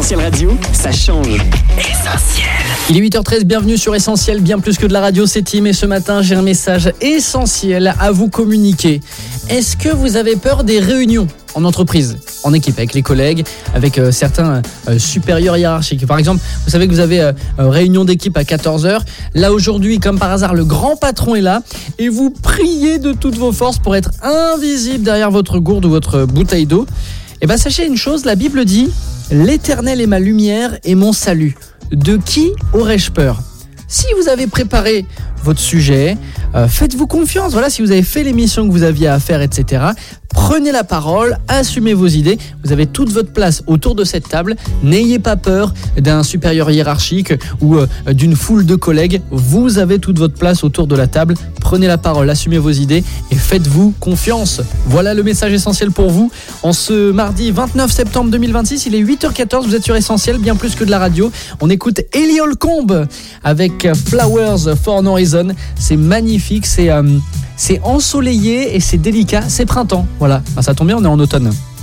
Essentiel Radio, ça change. Essentiel. Il est 8h13, bienvenue sur Essentiel, bien plus que de la radio, c'est Tim. Et ce matin, j'ai un message essentiel à vous communiquer. Est-ce que vous avez peur des réunions en entreprise, en équipe, avec les collègues, avec certains supérieurs hiérarchiques? Par exemple, vous savez que vous avez réunion d'équipe à 14h. Là, aujourd'hui, comme par hasard, le grand patron est là et vous priez de toutes vos forces pour être invisible derrière votre gourde ou votre bouteille d'eau. Eh bien, sachez une chose, la Bible dit « L'Éternel est ma lumière et mon salut. De qui aurais-je peur ?» Si vous avez préparé votre sujet, faites-vous confiance. Voilà, si vous avez fait l'émission que vous aviez à faire, etc., prenez la parole, assumez vos idées. Vous avez toute votre place autour de cette table. N'ayez pas peur d'un supérieur hiérarchique ou d'une foule de collègues. Vous avez toute votre place autour de la table. Prenez la parole, assumez vos idées et faites-vous confiance. Voilà le message essentiel pour vous. En ce mardi 29 septembre 2026, il est 8h14, vous êtes sur Essentiel, bien plus que de la radio. On écoute Ellie Holcomb avec Flowers for no Reason. C'est magnifique, c'est ensoleillé et c'est délicat, c'est printemps. Voilà, ça tombe bien, on est en automne.